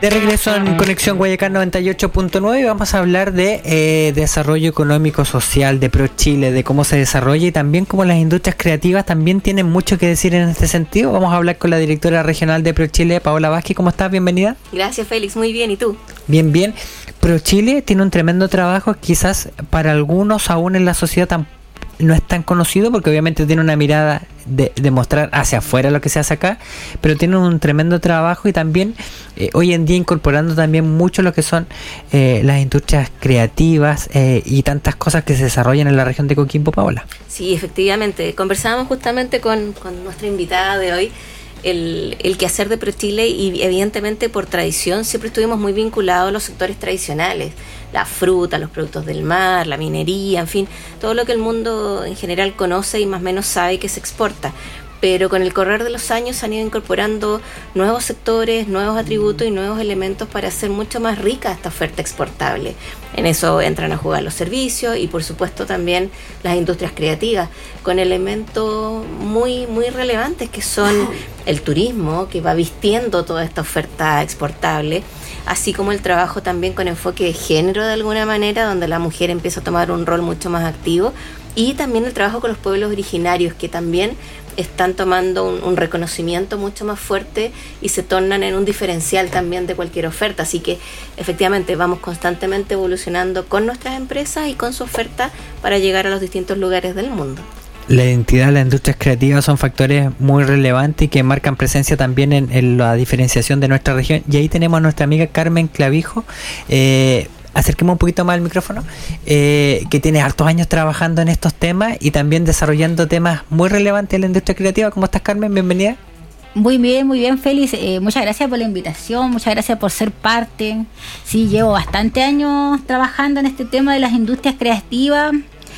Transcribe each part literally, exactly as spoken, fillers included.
De regreso en Conexión Guayacán noventa y ocho punto nueve, vamos a hablar de eh, desarrollo económico social, de ProChile, de cómo se desarrolla y también cómo las industrias creativas también tienen mucho que decir en este sentido. Vamos a hablar con la directora regional de ProChile, Paola Vázquez. ¿Cómo estás? Bienvenida. Gracias, Félix. Muy bien. ¿Y tú? Bien, bien. ProChile tiene un tremendo trabajo, quizás para algunos aún en la sociedad tampoco no es tan conocido porque obviamente tiene una mirada de, de mostrar hacia afuera lo que se hace acá, pero tiene un tremendo trabajo y también eh, hoy en día incorporando también mucho lo que son eh, las industrias creativas eh, y tantas cosas que se desarrollan en la región de Coquimbo, Paola. Sí, efectivamente. Conversábamos justamente con, con nuestra invitada de hoy el, el quehacer de ProChile y evidentemente por tradición siempre estuvimos muy vinculados a los sectores tradicionales, la fruta, los productos del mar, la minería, en fin, todo lo que el mundo en general conoce y más o menos sabe que se exporta. Pero con el correr de los años se han ido incorporando nuevos sectores, nuevos atributos y nuevos elementos para hacer mucho más rica esta oferta exportable. En eso entran a jugar los servicios y por supuesto también las industrias creativas, con elementos muy, muy relevantes que son el turismo, que va vistiendo toda esta oferta exportable, así como el trabajo también con enfoque de género de alguna manera, donde la mujer empieza a tomar un rol mucho más activo, y también el trabajo con los pueblos originarios, que también están tomando un, un reconocimiento mucho más fuerte y se tornan en un diferencial también de cualquier oferta. Así que efectivamente vamos constantemente evolucionando con nuestras empresas y con su oferta para llegar a los distintos lugares del mundo. La identidad de las industrias creativas son factores muy relevantes y que marcan presencia también en, en la diferenciación de nuestra región. Y ahí tenemos a nuestra amiga Carmen Clavijo. Eh, acerquemos un poquito más el micrófono, eh, que tiene hartos años trabajando en estos temas y también desarrollando temas muy relevantes en la industria creativa. ¿Cómo estás, Carmen? Bienvenida. Muy bien, muy bien, Félix. Eh, muchas gracias por la invitación, muchas gracias por ser parte. Sí, llevo bastante años trabajando en este tema de las industrias creativas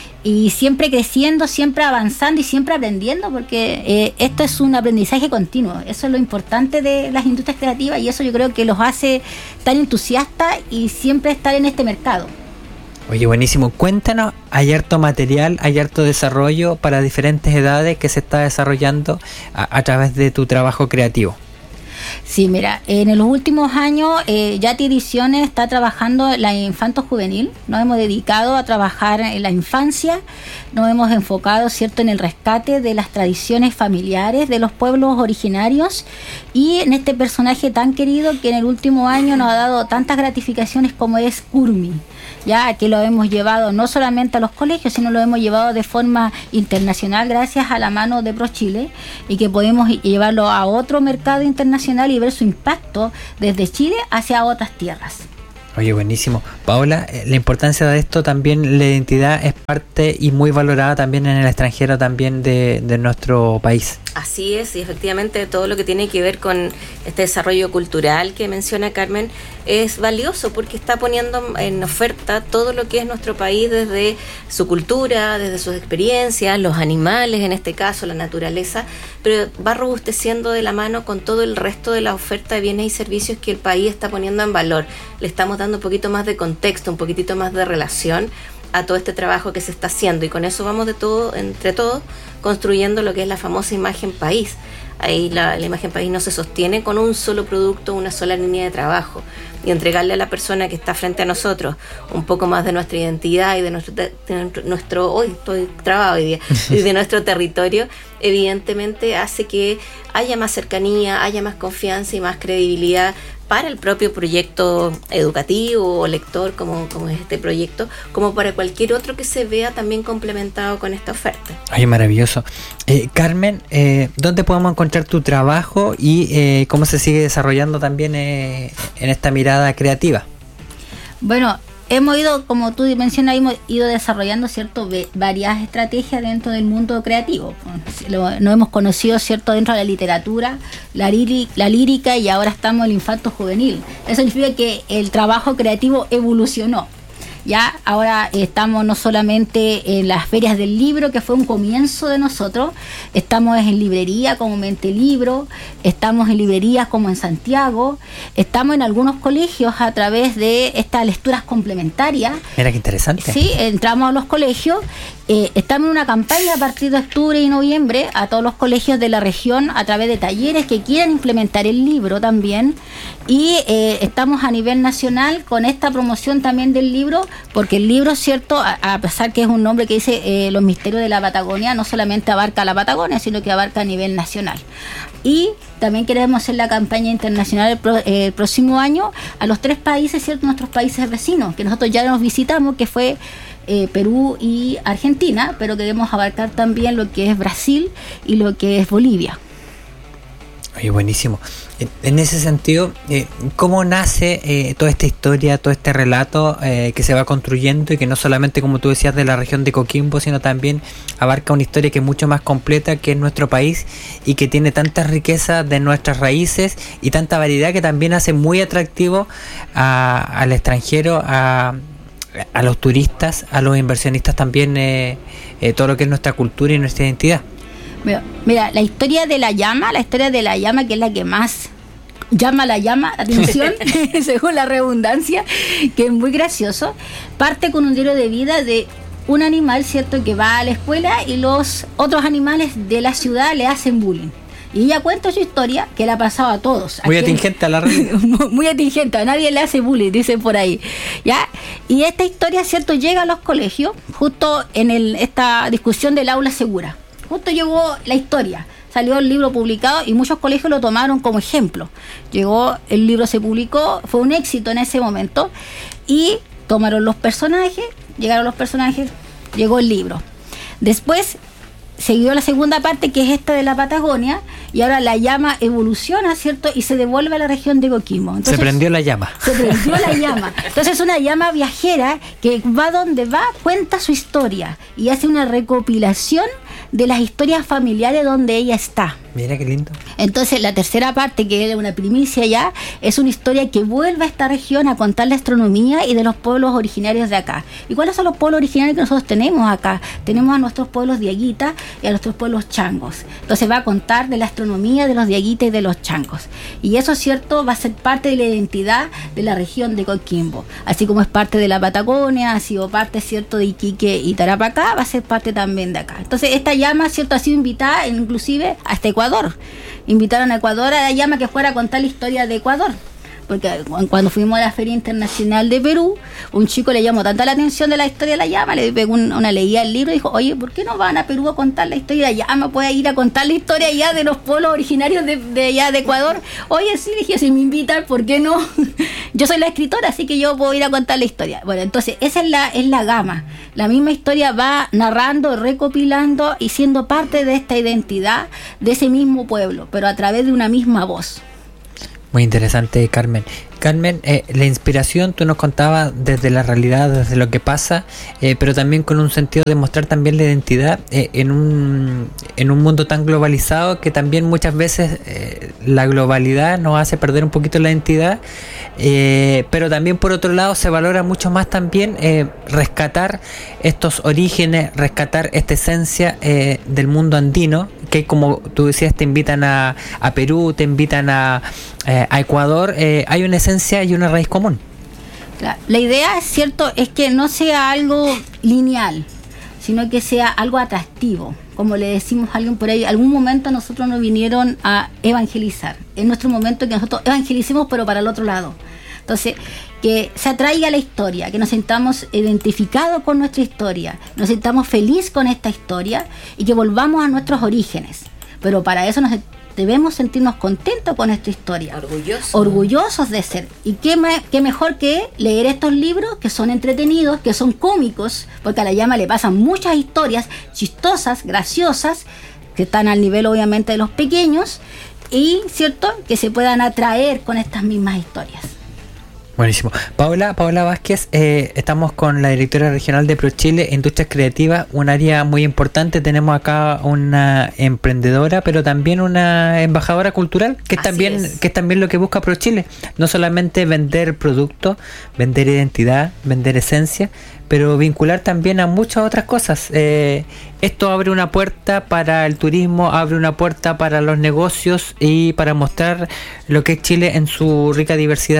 y siempre creciendo, siempre avanzando y siempre aprendiendo, porque eh, esto es un aprendizaje continuo. Eso es lo importante de las industrias creativas y eso yo creo que los hace tan entusiastas y siempre estar en este mercado. Oye, buenísimo. Cuéntanos, hay harto material, hay harto desarrollo para diferentes edades que se está desarrollando a, a través de tu trabajo creativo. Sí, mira, en los últimos años eh, Yati Ediciones está trabajando la infanto juvenil. Nos hemos dedicado a trabajar en la infancia, nos hemos enfocado, cierto, en el rescate de las tradiciones familiares de los pueblos originarios y en este personaje tan querido que en el último año nos ha dado tantas gratificaciones como es Urmi. Ya que lo hemos llevado no solamente a los colegios, sino lo hemos llevado de forma internacional gracias a la mano de ProChile y que podemos llevarlo a otro mercado internacional y ver su impacto desde Chile hacia otras tierras. Oye, buenísimo. Paola, la importancia de esto también, la identidad es parte y muy valorada también en el extranjero también de, de nuestro país. Así es, y efectivamente todo lo que tiene que ver con este desarrollo cultural que menciona Carmen es valioso porque está poniendo en oferta todo lo que es nuestro país desde su cultura, desde sus experiencias, los animales en este caso, la naturaleza, pero va robusteciendo de la mano con todo el resto de la oferta de bienes y servicios que el país está poniendo en valor. Le estamos dando un poquito más de contexto, un poquitito más de relación a todo este trabajo que se está haciendo y con eso vamos de todo, entre todos, construyendo lo que es la famosa imagen país. Ahí la, la imagen país no se sostiene con un solo producto, una sola línea de trabajo, y entregarle a la persona que está frente a nosotros un poco más de nuestra identidad y de nuestro, de nuestro hoy estoy trabado hoy día, y de nuestro territorio, evidentemente hace que haya más cercanía, haya más confianza y más credibilidad para el propio proyecto educativo o lector como, como es este proyecto, como para cualquier otro que se vea también complementado con esta oferta. Ay, maravilloso. Eh, Carmen, eh, ¿dónde podemos encontrar tu trabajo y eh, cómo se sigue desarrollando también eh, en esta mirada creativa? Bueno, hemos ido, como tú mencionas, hemos ido desarrollando, cierto, varias estrategias dentro del mundo creativo. Nos hemos conocido, cierto, dentro de la literatura, la, lírica, la lírica y ahora estamos en el infanto juvenil. Eso significa que el trabajo creativo evolucionó. Ya ahora estamos no solamente en las ferias del libro, que fue un comienzo de nosotros, estamos en librería como Mente Libro, estamos en librerías como en Santiago, estamos en algunos colegios a través de estas lecturas complementarias. Mira qué interesante. Sí, entramos a los colegios Eh, estamos en una campaña a partir de octubre y noviembre a todos los colegios de la región a través de talleres que quieran implementar el libro también, y eh, estamos a nivel nacional con esta promoción también del libro, porque el libro, cierto, a, a pesar que es un nombre que dice eh, los misterios de la Patagonia, no solamente abarca la Patagonia, sino que abarca a nivel nacional. Y también queremos hacer la campaña internacional el, pro, eh, el próximo año a los tres países, cierto, nuestros países vecinos, que nosotros ya nos visitamos, que fue Eh, Perú y Argentina, pero queremos abarcar también lo que es Brasil y lo que es Bolivia. Ay, buenísimo. En, en ese sentido, eh, ¿cómo nace eh, toda esta historia, todo este relato eh, que se va construyendo y que no solamente, como tú decías, de la región de Coquimbo, sino también abarca una historia que es mucho más completa, que es nuestro país y que tiene tanta riqueza de nuestras raíces y tanta variedad que también hace muy atractivo a, al extranjero, a a los turistas, a los inversionistas también, eh, eh, todo lo que es nuestra cultura y nuestra identidad? Mira, mira, la historia de la llama, la historia de la llama, que es la que más llama la llama, la atención, según la redundancia, que es muy gracioso, parte con un diario de vida de un animal, ¿cierto?, que va a la escuela y los otros animales de la ciudad le hacen bullying. Y ella cuenta su historia, que la ha pasado a todos. Muy a atingente quien, a la realidad. Muy atingente, a nadie le hace bullying, dicen por ahí. ¿Ya? Y esta historia, ¿cierto?, llega a los colegios, justo en el, esta discusión del aula segura. Justo llegó la historia, salió el libro publicado y muchos colegios lo tomaron como ejemplo. Llegó, el libro se publicó, fue un éxito en ese momento, y tomaron los personajes, llegaron los personajes, llegó el libro. Después siguió la segunda parte, que es esta de la Patagonia, y ahora la llama evoluciona, ¿cierto?, y se devuelve a la región de Coquimbo. Entonces, se prendió la llama. Se prendió la llama. Entonces es una llama viajera que va donde va, cuenta su historia y hace una recopilación de las historias familiares donde ella está. Mira qué lindo. Entonces la tercera parte, que es una primicia ya, es una historia que vuelve a esta región a contar la astronomía y de los pueblos originarios de acá. ¿Y cuáles son los pueblos originarios que nosotros tenemos acá? Tenemos a nuestros pueblos diaguitas y a nuestros pueblos changos. Entonces va a contar de la astronomía de los diaguitas y de los changos. Y eso, cierto, va a ser parte de la identidad de la región de Coquimbo. Así como es parte de la Patagonia, ha sido parte, cierto, de Iquique y Tarapacá, va a ser parte también de acá. Entonces esta llama, cierto, ha sido invitada inclusive a este Ecuador. Invitaron a Ecuador a la llama que fuera a contar la historia de Ecuador, porque cuando fuimos a la Feria Internacional de Perú, un chico le llamó tanta la atención de la historia de la llama, le pegó un, una leída del libro y dijo: oye, ¿por qué no van a Perú a contar la historia de la llama? ¿Puede ir a contar la historia allá de los pueblos originarios de, de allá de Ecuador? Oye, sí, dije, si me invitan, ¿por qué no? Yo soy la escritora, así que yo puedo ir a contar la historia. Bueno, entonces esa es la, es la gama. La misma historia va narrando, recopilando y siendo parte de esta identidad de ese mismo pueblo, pero a través de una misma voz. Muy interesante, Carmen. Carmen, eh, la inspiración, tú nos contabas desde la realidad, desde lo que pasa, eh, pero también con un sentido de mostrar también la identidad eh, en un en un mundo tan globalizado que también muchas veces eh, la globalidad nos hace perder un poquito la identidad, eh, pero también por otro lado se valora mucho más también eh, rescatar estos orígenes, rescatar esta esencia eh, del mundo andino, que como tú decías te invitan a, a Perú, te invitan a, eh, a Ecuador, eh, hay una esencia y una raíz común. La, la idea, es cierto, es que no sea algo lineal, sino que sea algo atractivo. Como le decimos a alguien por ahí, algún momento nosotros nos vinieron a evangelizar. Es nuestro momento que nosotros evangelicemos, pero para el otro lado. Entonces, que se atraiga la historia, que nos sintamos identificados con nuestra historia, nos sintamos felices con esta historia y que volvamos a nuestros orígenes. Pero para eso nos debemos sentirnos contentos con esta historia. Orgullosos. Orgullosos de ser. Y qué, me, qué mejor que leer estos libros que son entretenidos, que son cómicos, porque a la llama le pasan muchas historias chistosas, graciosas, que están al nivel obviamente de los pequeños, y cierto, que se puedan atraer con estas mismas historias. Buenísimo. Paola, Paola Vázquez, eh, estamos con la directora regional de ProChile, Industrias Creativas, un área muy importante. Tenemos acá una emprendedora, pero también una embajadora cultural, que es Así también es. que es también lo que busca ProChile. No solamente vender productos, vender identidad, vender esencia, pero vincular también a muchas otras cosas. Eh, esto abre una puerta para el turismo, abre una puerta para los negocios y para mostrar lo que es Chile en su rica diversidad.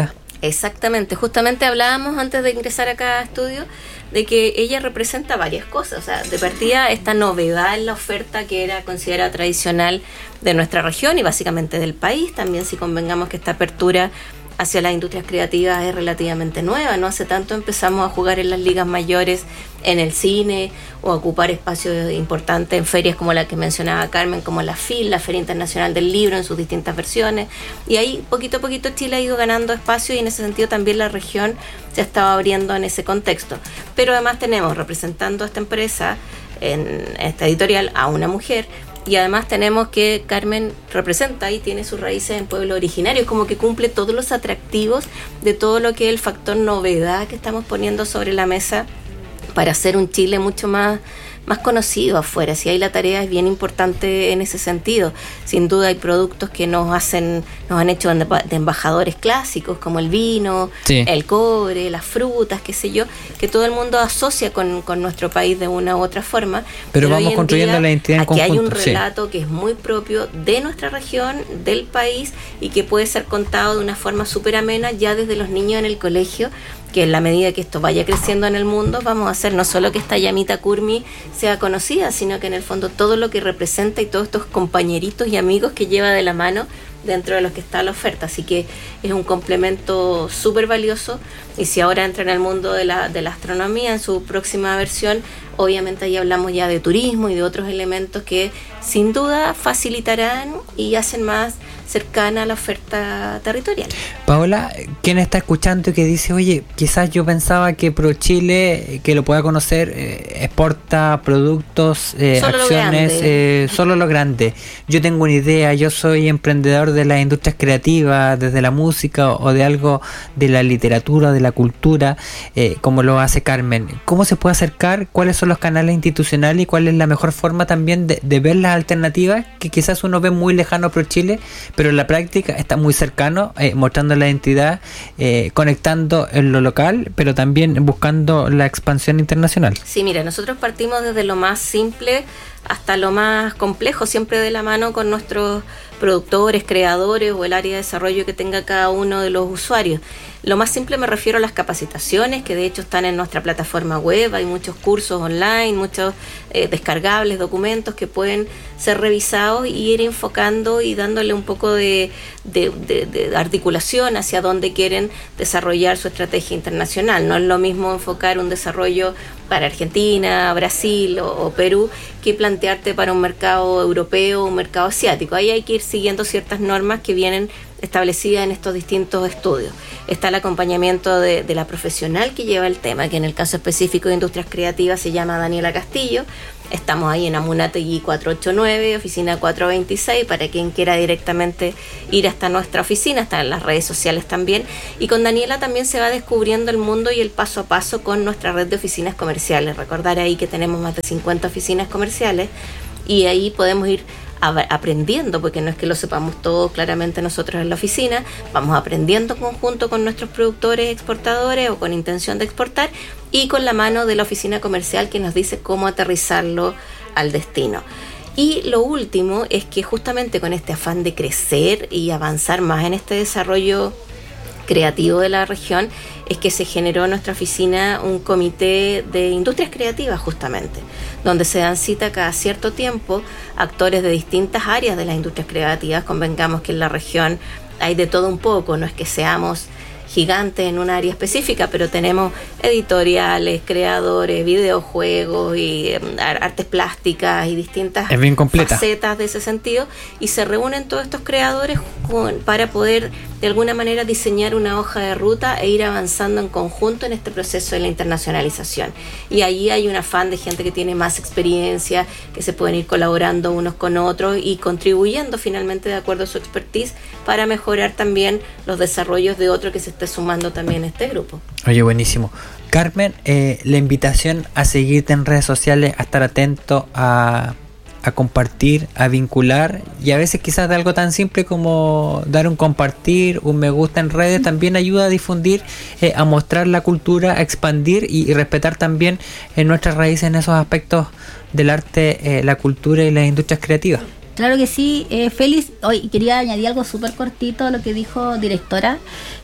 Exactamente, justamente hablábamos antes de ingresar acá a estudio de que ella representa varias cosas, o sea, de partida esta novedad en la oferta que era considerada tradicional de nuestra región y básicamente del país, también si convengamos que esta apertura hacia las industrias creativas es relativamente nueva, no hace tanto empezamos a jugar en las ligas mayores, en el cine, o a ocupar espacios importantes en ferias como la que mencionaba Carmen, como la F I L, la Feria Internacional del Libro en sus distintas versiones, y ahí poquito a poquito Chile ha ido ganando espacio y en ese sentido también la región se ha estado abriendo en ese contexto. Pero además tenemos representando a esta empresa, en esta editorial, a una mujer. Y además tenemos que Carmen representa y tiene sus raíces en pueblos originarios, como que cumple todos los atractivos de todo lo que es el factor novedad que estamos poniendo sobre la mesa para hacer un Chile mucho más, más conocido afuera. Si hay la tarea es bien importante en ese sentido. Sin duda hay productos que nos hacen, nos han hecho de embajadores clásicos como el vino, sí, el cobre, las frutas, qué sé yo, que todo el mundo asocia con, con nuestro país de una u otra forma. Pero, Pero vamos construyendo la identidad en conjunto. Aquí hay un relato, sí, que es muy propio de nuestra región, del país, y que puede ser contado de una forma súper amena ya desde los niños en el colegio, que en la medida que esto vaya creciendo en el mundo, vamos a hacer no solo que esta llamita Curmi sea conocida, sino que en el fondo todo lo que representa y todos estos compañeritos y amigos que lleva de la mano dentro de los que está la oferta. Así que es un complemento súper valioso, y si ahora entra en el mundo de la, de la astronomía en su próxima versión, obviamente ahí hablamos ya de turismo y de otros elementos que sin duda facilitarán y hacen más cercana a la oferta territorial. Paola, ¿quién está escuchando y que dice, oye, quizás yo pensaba que ProChile, que lo pueda conocer, eh, exporta productos, eh, solo acciones, lo eh, solo lo grande? Yo tengo una idea, yo soy emprendedor de las industrias creativas, desde la música o de algo de la literatura, de la cultura, eh, como lo hace Carmen. ¿Cómo se puede acercar? ¿Cuáles son los canales institucionales y cuál es la mejor forma también de, de ver las alternativas que quizás uno ve muy lejano a ProChile, pero en la práctica está muy cercano, eh, mostrando la identidad, eh, conectando en lo local, pero también buscando la expansión internacional? Sí, mira, nosotros partimos desde lo más simple hasta lo más complejo, siempre de la mano con nuestros productores, creadores o el área de desarrollo que tenga cada uno de los usuarios. Lo más simple me refiero a las capacitaciones, que de hecho están en nuestra plataforma web, hay muchos cursos online, muchos eh, descargables, documentos que pueden ser revisados y ir enfocando y dándole un poco de, de, de, de articulación hacia dónde quieren desarrollar su estrategia internacional. No es lo mismo enfocar un desarrollo para Argentina, Brasil o, o Perú que plantearte para un mercado europeo o un mercado asiático. Ahí hay que ir siguiendo ciertas normas que vienen establecidas en estos distintos estudios. Está el acompañamiento de, de la profesional que lleva el tema, que en el caso específico de industrias creativas se llama Daniela Castillo. Estamos ahí en Amunátegui cuatrocientos ochenta y nueve, oficina cuatrocientos veintiséis, para quien quiera directamente ir hasta nuestra oficina, está en las redes sociales también. Y con Daniela también se va descubriendo el mundo y el paso a paso con nuestra red de oficinas comerciales. Recordar ahí que tenemos más de cincuenta oficinas comerciales y ahí podemos ir aprendiendo, porque no es que lo sepamos todo claramente nosotros en la oficina, vamos aprendiendo conjunto con nuestros productores exportadores o con intención de exportar y con la mano de la oficina comercial que nos dice cómo aterrizarlo al destino. Y lo último es que justamente con este afán de crecer y avanzar más en este desarrollo creativo de la región, es que se generó en nuestra oficina un comité de industrias creativas justamente, donde se dan cita cada cierto tiempo actores de distintas áreas de las industrias creativas. Convengamos que en la región hay de todo un poco, no es que seamos gigantes en un área específica, pero tenemos editoriales, creadores, videojuegos y eh, artes plásticas y distintas es bien completa. facetas de ese sentido, y se reúnen todos estos creadores con, para poder de alguna manera diseñar una hoja de ruta e ir avanzando en conjunto en este proceso de la internacionalización. Y allí hay un afán de gente que tiene más experiencia, que se pueden ir colaborando unos con otros y contribuyendo finalmente de acuerdo a su expertise para mejorar también los desarrollos de otro que se esté sumando también a este grupo. Oye, buenísimo. Carmen, eh, la invitación a seguirte en redes sociales, a estar atento a, a compartir, a vincular, y a veces quizás de algo tan simple como dar un compartir, un me gusta en redes, también ayuda a difundir, eh, a mostrar la cultura, a expandir y, y respetar también eh, nuestras raíces en esos aspectos del arte, eh, la cultura y las industrias creativas. Claro que sí, eh, Félix, hoy quería añadir algo súper cortito a lo que dijo directora.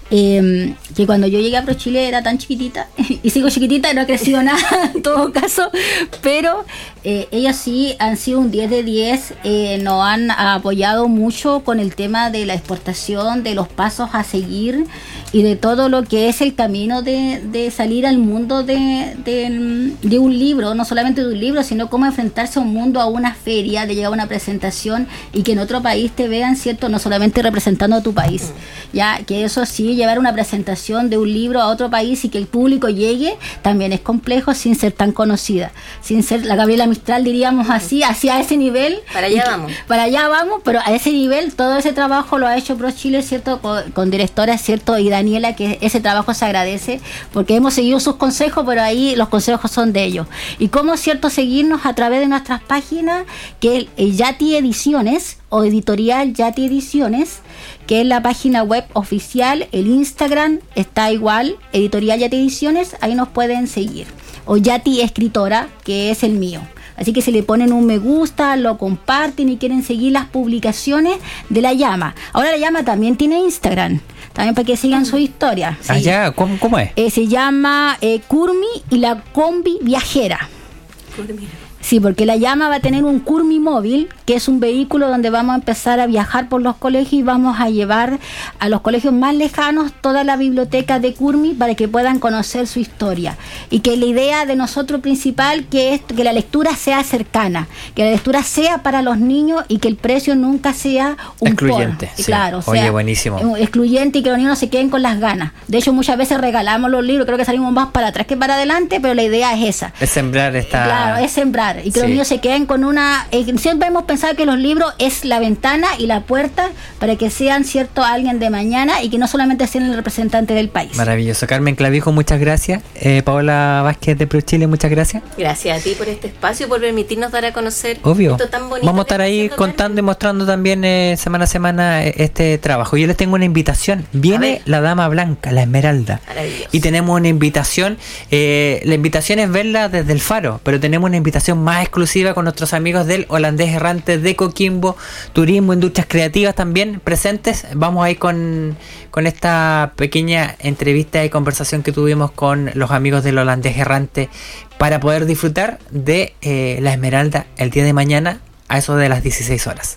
eh, que cuando yo llegué a ProChile era tan chiquitita, y sigo chiquitita, no ha crecido nada en todo caso, pero eh, ellos sí han sido un diez de diez, eh, nos han apoyado mucho con el tema de la exportación, de los pasos a seguir y de todo lo que es el camino de, de salir al mundo de, de, de un libro, no solamente de un libro, sino cómo enfrentarse a un mundo, a una feria, de llegar a una presentación y que en otro país te vean, ¿cierto? No solamente representando a tu país, ya que eso sí, llevar una presentación de un libro a otro país y que el público llegue, también es complejo sin ser tan conocida, sin ser la Gabriela Mistral, diríamos así, hacia ese nivel. Para allá vamos. Para allá vamos, pero a ese nivel todo ese trabajo lo ha hecho ProChile, ¿cierto? Con, con directoras, ¿cierto? Y Daniela, que ese trabajo se agradece porque hemos seguido sus consejos, pero ahí los consejos son de ellos. Y cómo, ¿cierto? Seguirnos a través de nuestras páginas, que es Yati Ediciones o Editorial Yati Ediciones, que es la página web oficial. El Instagram está igual, Editorial Yati Ediciones, ahí nos pueden seguir. O Yati Escritora, que es el mío. Así que si le ponen un me gusta, lo comparten y quieren seguir las publicaciones de La Llama. Ahora La Llama también tiene Instagram, también para que sigan su historia. ¿Sí? Ah, ya, ¿cómo, cómo es? Eh, se llama eh, Curmi y la Combi Viajera. Curmi. Sí, porque La Llama va a tener un Curmi móvil, que es un vehículo donde vamos a empezar a viajar por los colegios y vamos a llevar a los colegios más lejanos toda la biblioteca de Curmi para que puedan conocer su historia. Y que la idea de nosotros principal que es que la lectura sea cercana, que la lectura sea para los niños y que el precio nunca sea un excluyente. Por. Sí. Claro, Oye, sea buenísimo. Excluyente y que los niños no se queden con las ganas. De hecho, muchas veces regalamos los libros, creo que salimos más para atrás que para adelante, pero la idea es esa. Es sembrar esta... Claro, es sembrar. Y que sí. Los niños se queden con una... Eh, siempre hemos pensado que los libros es la ventana y la puerta para que sean, ¿cierto?, alguien de mañana y que no solamente sean el representante del país. Maravilloso. Carmen Clavijo, muchas gracias. Eh, Paola Vázquez de ProChile, muchas gracias. Gracias a ti por este espacio y por permitirnos dar a conocer Obvio. esto tan bonito. Vamos a estar ahí contando Carmen. Y mostrando también eh, semana a semana eh, este trabajo. Yo les tengo una invitación. Viene la Dama Blanca, la Esmeralda. Y tenemos una invitación. Eh, la invitación es verla desde el Faro, pero tenemos una invitación más exclusiva con nuestros amigos del Holandés Errante de Coquimbo, Turismo, Industrias Creativas también presentes. Vamos a ir con, con esta pequeña entrevista y conversación que tuvimos con los amigos del Holandés Errante para poder disfrutar de eh, la Esmeralda el día de mañana a eso de las dieciséis horas.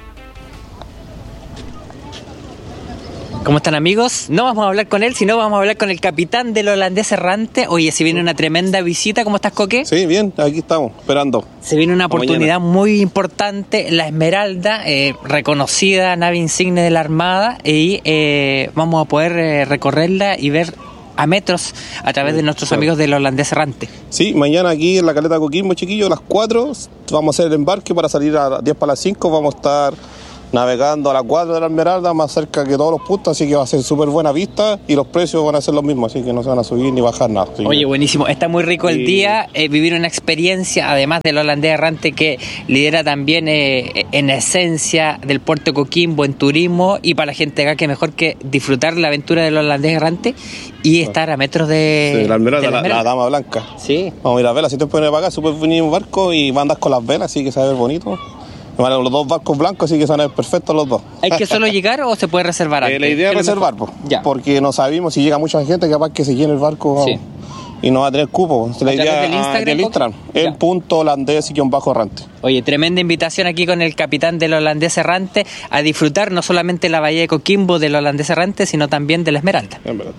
¿Cómo están, amigos? No vamos a hablar con él, sino vamos a hablar con el capitán del Holandés Errante. Oye, se viene una tremenda visita. ¿Cómo estás, Coque? Sí, bien, aquí estamos, esperando. Se viene una oportunidad muy importante, la Esmeralda, eh, reconocida nave insigne de la Armada, y eh, vamos a poder eh, recorrerla y ver a metros a través de nuestros amigos del Holandés Errante. Sí, mañana aquí en la caleta de Coquimbo, chiquillos, a las cuatro vamos a hacer el embarque para salir a las diez para las cinco. Vamos a estar navegando a la cuadra de la Esmeralda, más cerca que todos los puntos, así que va a ser súper buena vista y los precios van a ser los mismos, así que no se van a subir ni bajar nada. Oye, que... buenísimo, está muy rico el sí. día, eh, vivir una experiencia, además del Holandés Errante, que lidera también eh, en esencia del puerto de Coquimbo en turismo, y para la gente acá que mejor que disfrutar la aventura del Holandés Errante y estar a metros de, sí, la, Esmeralda, de la, Esmeralda. La, la Dama Blanca. Sí. Vamos a ir a verla, si te pueden pagar, súper bonito barco y van a andar con las velas, así que se va a ver bonito. Bueno, los dos barcos blancos, así que son perfectos los dos. ¿Hay que solo llegar o se puede reservar antes? Eh, la idea es reservar, po, porque no sabemos si llega mucha gente, capaz que se llene el barco sí. y no va a tener cupo. La idea del Instagram, del Instagram el punto holandés guión bajo errante. Oye, tremenda invitación aquí con el capitán del Holandés Errante a disfrutar no solamente la bahía de Coquimbo del Holandés Errante, sino también de la Esmeralda. En verdad,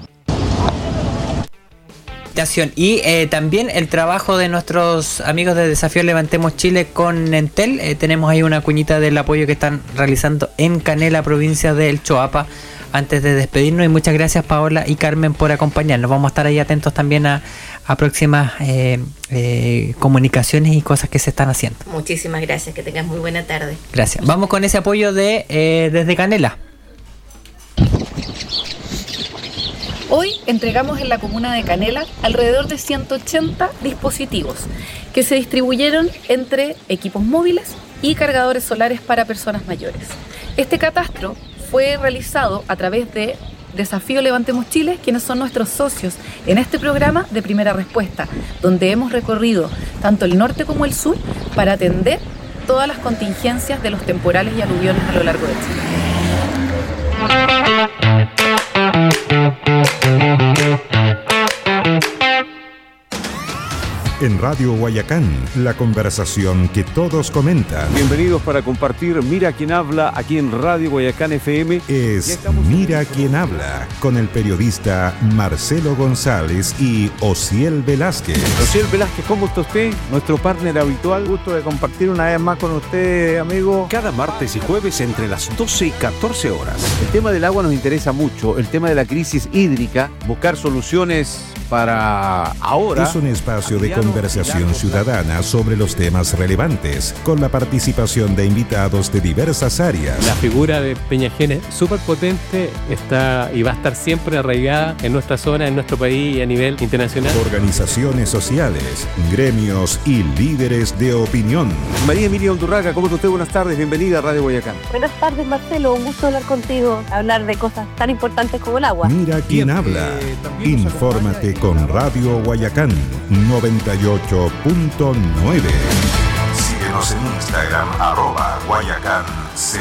y eh, también el trabajo de nuestros amigos de Desafío Levantemos Chile con Entel. Eh, tenemos ahí una cuñita del apoyo que están realizando en Canela, provincia del Choapa, antes de despedirnos. Y muchas gracias, Paola y Carmen, por acompañarnos. Vamos a estar ahí atentos también a, a próximas eh, eh, comunicaciones y cosas que se están haciendo. Muchísimas gracias, que tengas muy buena tarde. Gracias. Vamos con ese apoyo de eh, desde Canela. Hoy entregamos en la comuna de Canela alrededor de ciento ochenta dispositivos que se distribuyeron entre equipos móviles y cargadores solares para personas mayores. Este catastro fue realizado a través de Desafío Levantemos Chile, quienes son nuestros socios en este programa de primera respuesta, donde hemos recorrido tanto el norte como el sur para atender todas las contingencias de los temporales y aluviones a lo largo de Chile. En Radio Guayacán, la conversación que todos comentan. Bienvenidos para compartir Mira Quién Habla aquí en Radio Guayacán F M. Es Mira Quién Habla, con el periodista Marcelo González y Osiel Velázquez. Osiel Velázquez, ¿cómo está usted? Nuestro partner habitual. Gusto de compartir una vez más con usted, amigo. Cada martes y jueves entre las doce y catorce horas. El tema del agua nos interesa mucho, el tema de la crisis hídrica, buscar soluciones para ahora. Es un espacio de conversación ciudadana sobre los temas relevantes, con la participación de invitados de diversas áreas. La figura de Peñajén es súper potente, está y va a estar siempre arraigada en nuestra zona, en nuestro país y a nivel internacional. Organizaciones sociales, gremios y líderes de opinión. María Emilia Undurraga, ¿cómo está usted? Buenas tardes, bienvenida a Radio Guayacán. Buenas tardes, Marcelo, un gusto hablar contigo, hablar de cosas tan importantes como el agua. Mira quién habla. Infórmate con Radio Guayacán noventa y ocho punto nueve. Síguenos en Instagram, arroba Guayacán C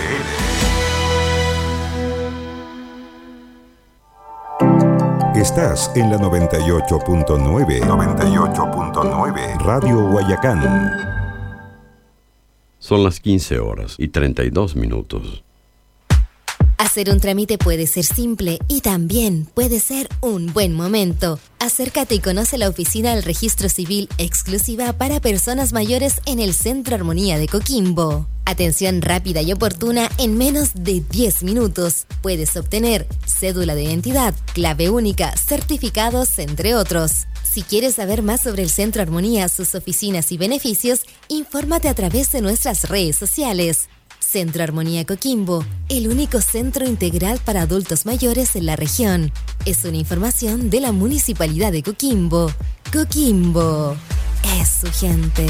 L. Estás en la noventa y ocho punto nueve. noventa y ocho punto nueve. Radio Guayacán. Son las quince horas y treinta y dos minutos. Hacer un trámite puede ser simple y también puede ser un buen momento. Acércate y conoce la oficina del Registro Civil exclusiva para personas mayores en el Centro Armonía de Coquimbo. Atención rápida y oportuna en menos de diez minutos. Puedes obtener cédula de identidad, clave única, certificados, entre otros. Si quieres saber más sobre el Centro Armonía, sus oficinas y beneficios, infórmate a través de nuestras redes sociales. Centro Armonía Coquimbo, el único centro integral para adultos mayores en la región. Es una información de la Municipalidad de Coquimbo. Coquimbo es su gente.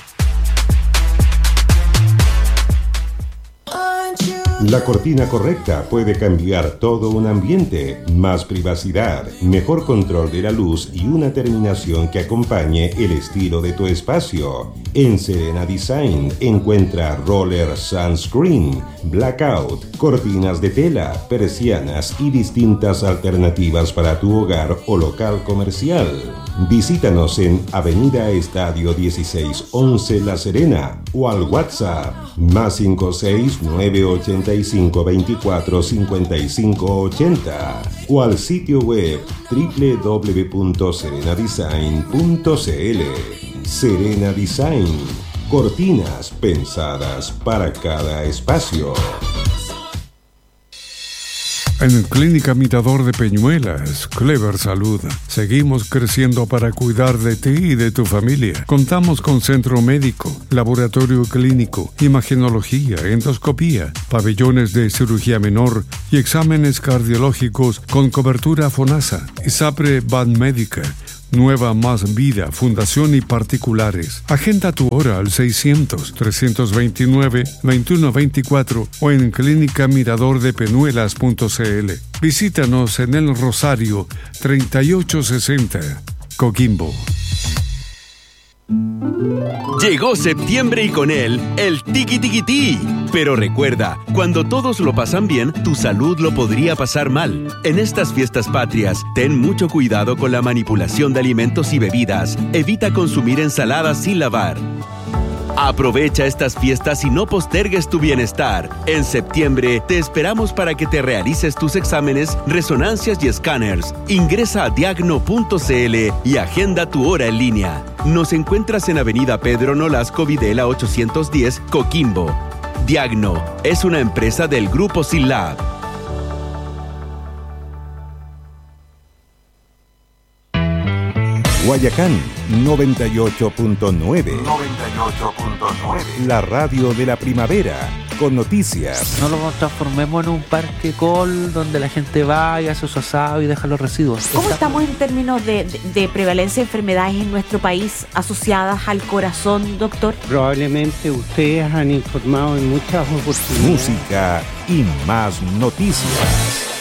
La cortina correcta puede cambiar todo un ambiente. Más privacidad, mejor control de la luz y una terminación que acompañe el estilo de tu espacio. En Serena Design encuentra roller sunscreen, blackout, cortinas de tela, persianas y distintas alternativas para tu hogar o local comercial. Visítanos en Avenida Estadio dieciséis once La Serena o al WhatsApp más cinco seis nueve ocho cinco dos cuatro cinco cinco ocho cero o al sitio web doble u doble u doble u punto serena design punto c l. Serena Design, cortinas pensadas para cada espacio. En Clínica Mirador de Peñuelas, Clever Salud, seguimos creciendo para cuidar de ti y de tu familia. Contamos con centro médico, laboratorio clínico, imagenología, endoscopía, pabellones de cirugía menor y exámenes cardiológicos con cobertura FONASA, ISAPRE Banmédica, Nueva Más Vida, Fundación y particulares. Agenda tu hora al seiscientos, trescientos veintinueve, veintiuno veinticuatro o en clínica mirador de peñuelas punto c l. Visítanos en El Rosario, treinta y ocho sesenta, Coquimbo. Llegó septiembre y con él el tiqui tiqui ti. Pero recuerda, cuando todos lo pasan bien, tu salud lo podría pasar mal. En estas fiestas patrias, ten mucho cuidado con la manipulación de alimentos y bebidas. Evita consumir ensaladas sin lavar. Aprovecha estas fiestas y no postergues tu bienestar. En septiembre te esperamos para que te realices tus exámenes, resonancias y escáneres. Ingresa a diagno punto c l y agenda tu hora en línea. Nos encuentras en Avenida Pedro Nolasco Videla ochocientos diez, Coquimbo. Diagno es una empresa del Grupo SILAB. Guayacán noventa y ocho punto nueve. noventa y ocho punto nueve. La radio de la primavera, con noticias. No lo transformemos en un parque col donde la gente va y hace su asado y deja los residuos. ¿Cómo estamos en términos de, de, de prevalencia de enfermedades en nuestro país asociadas al corazón, doctor? Probablemente ustedes han informado en muchas oportunidades. Música y más noticias.